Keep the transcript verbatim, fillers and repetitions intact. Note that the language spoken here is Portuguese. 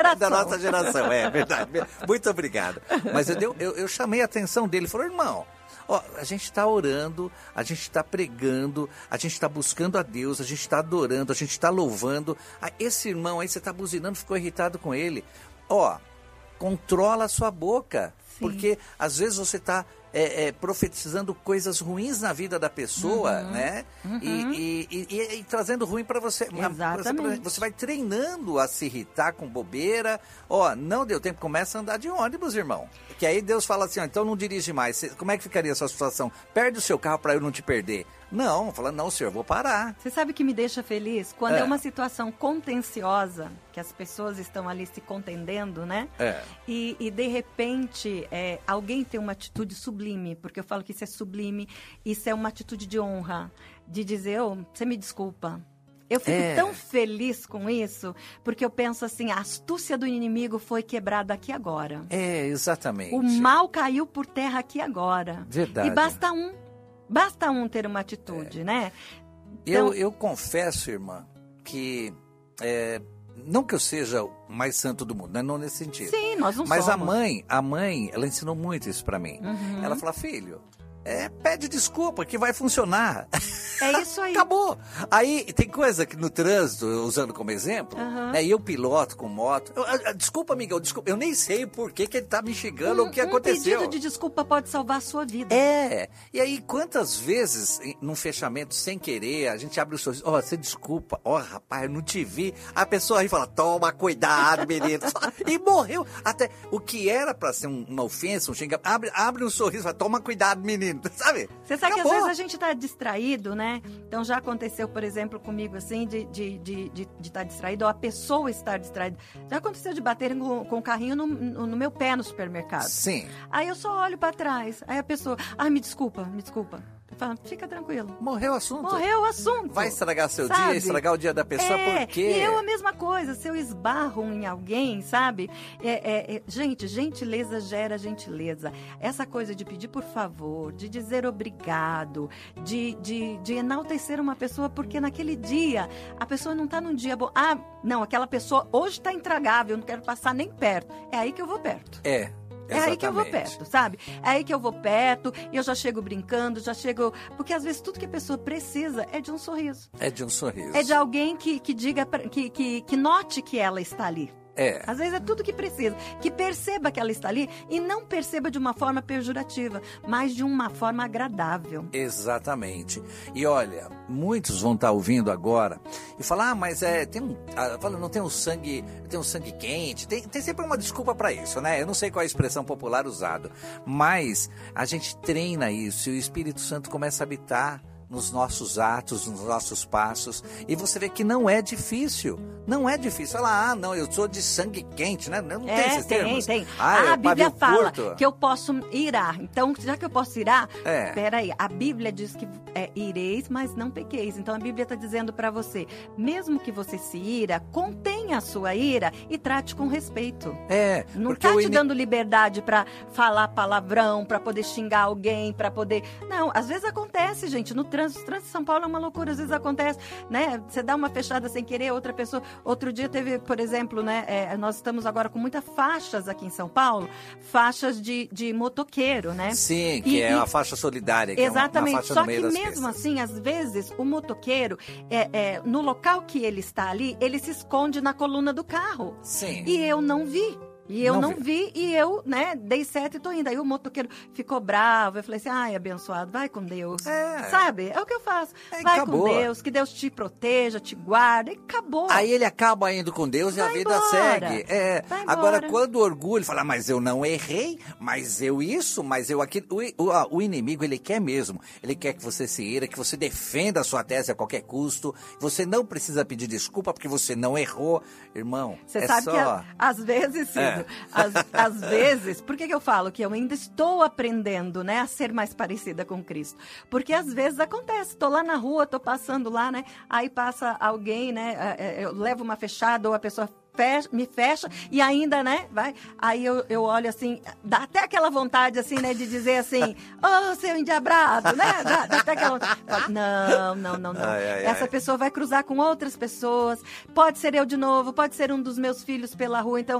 Da nossa geração, é verdade. Muito obrigado. Mas eu, deu, eu, eu chamei a atenção dele. Falou, irmão, ó, a gente está orando, a gente está pregando, a gente está buscando a Deus, a gente está adorando, a gente está louvando. Ah, esse irmão aí, você está buzinando, ficou irritado com ele. Ó, controla a sua boca. Sim. Porque às vezes você está é, é, profetizando coisas ruins na vida da pessoa, uhum. né? Uhum. E, e, e, e trazendo ruim para você. Exatamente. Você vai treinando a se irritar com bobeira. Ó, não deu tempo, começa a andar de ônibus, irmão. Que aí Deus fala assim, ó, então não dirige mais. Você, como é que ficaria essa situação? Perde o seu carro para eu não te perder. Não, fala, não, senhor, vou parar. Você sabe o que me deixa feliz? Quando é, É. uma situação contenciosa, que as pessoas estão ali se contendendo, né? É. E, e de repente, é, alguém tem uma atitude sublime, porque eu falo que isso é sublime, isso é uma atitude de honra, de dizer, oh, você me desculpa. Eu fico É. tão feliz com isso, porque eu penso assim, a astúcia do inimigo foi quebrada aqui agora. É, exatamente. O mal caiu por terra aqui agora. Verdade. E basta um, basta um ter uma atitude, É. né? Eu, Então- eu confesso, irmã, que é, não que eu seja o mais santo do mundo, né? Não nesse sentido. Sim, nós não Mas somos. a mãe, a mãe, ela ensinou muito isso pra mim. Uhum. Ela fala, filho, é, pede desculpa que vai funcionar. É isso aí. Acabou. Aí tem coisa que no trânsito, usando como exemplo, Uhum. né, e eu piloto com moto. Eu, eu, desculpa, amiga, eu, desculpa, eu nem sei por que, que ele tá me xingando, Um, o que um aconteceu. pedido de desculpa pode salvar a sua vida. É, e aí quantas vezes, em- num fechamento sem querer, a gente abre o sorriso, ó, você desculpa, ó, rapaz, eu não te vi. A pessoa aí fala, toma cuidado, menino. E morreu. Até o que era pra ser um- uma ofensa, um xingamento, abre, abre um sorriso, fala, toma cuidado, menino, sabe? Você sabe Acabou. que às vezes a gente tá distraído, né? Então já aconteceu, por exemplo, comigo assim, de estar de, de, de, de estar distraído, ou a pessoa estar distraída. Já aconteceu de baterem com, com o carrinho no, no, no meu pé no supermercado. Sim. Aí eu só olho pra trás. Aí a pessoa, ah, me desculpa, me desculpa. Eu falo, fica tranquilo. Morreu o assunto. Morreu o assunto. Vai estragar seu Sabe? dia, estragar o dia da pessoa, É, por quê? E eu a mesma coisa, se eu esbarro em alguém, sabe? É, é, é, gente, gentileza gera gentileza. Essa coisa de pedir por favor, de dizer obrigado, de, de, de enaltecer uma pessoa, porque naquele dia a pessoa não está num dia bom. Ah, não, aquela pessoa hoje está intragável, eu não quero passar nem perto. É aí que eu vou perto. É. É aí que eu vou exatamente. perto, sabe? É aí que eu vou perto e eu já chego brincando, já chego... Porque às vezes tudo que a pessoa precisa é de um sorriso. É de um sorriso. É de alguém que, que diga, pra- que, que, que note que ela está ali. É. Às vezes é tudo que precisa. Que perceba que ela está ali e não perceba de uma forma pejorativa, mas de uma forma agradável. Exatamente. E olha, muitos vão estar ouvindo agora e falar, ah, mas é, tem um, ah, fala, não tem um sangue, tem um sangue quente, tem, tem sempre uma desculpa para isso, né? Eu não sei qual é a expressão popular usada, mas a gente treina isso e o Espírito Santo começa a habitar nos nossos atos, nos nossos passos, e você vê que não é difícil, não é difícil. Fala, ah, não, eu sou de sangue quente, né? Não tem É, esses tem, termos. tem. Ah, Ah, é a Bíblia pavio fala curto. que eu posso irar. Então, já que eu posso irar, É. peraí, a Bíblia diz que é, ireis, mas não pequeis. Então, a Bíblia está dizendo para você, mesmo que você se ira, contenha a sua ira e trate com respeito. É, Não porque tá o te ini- dando liberdade para falar palavrão, para poder xingar alguém, para poder... Não, às vezes acontece, gente, no trânsito. O trânsito de São Paulo é uma loucura, às vezes acontece, né? Você dá uma fechada sem querer, outra pessoa... Outro dia teve, por exemplo, né? é, nós estamos agora com muitas faixas aqui em São Paulo, faixas de, de motoqueiro, né? Sim, que E- é e- a faixa solidária, que Exatamente, é uma, uma faixa só no meio que das mesmo pistas. assim, às vezes, o motoqueiro, é, é, no local que ele está ali, ele se esconde na coluna do carro. Sim. E eu não vi. E eu Não não, vi. vi. e eu, né, dei sete e tô indo. Aí o motoqueiro ficou bravo, eu falei assim, ai, abençoado, vai com Deus. É. Sabe? É o que eu faço. É, vai acabou. com Deus, que Deus te proteja, te guarda, e acabou. Aí ele acaba indo com Deus e a Vai vida embora. segue. É. Vai Agora, embora. quando o orgulho fala, mas eu não errei, mas eu isso, mas eu aquilo. O, o, ah, o inimigo, ele quer mesmo. Ele quer que você se ira, que você defenda a sua tese a qualquer custo. Você não precisa pedir desculpa porque você não errou. Irmão, Você é sabe só... que a- às vezes, Cido, É. às, às vezes, por que, que eu falo que eu ainda estou aprendendo, né, a ser mais parecida com Cristo? Porque às vezes acontece, tô lá na rua, tô passando lá, né, aí passa alguém, né, é, é, eu levo uma fechada ou a pessoa fecha, me fecha e ainda, né, vai. Aí eu, eu olho assim, dá até aquela vontade, assim, né, de dizer assim, ô, oh, seu endiabrado, né? Dá, dá até aquela vontade. Falo, não, não, não, não. Ai, ai, Essa ai. pessoa vai cruzar com outras pessoas, pode ser eu de novo, pode ser um dos meus filhos pela rua, então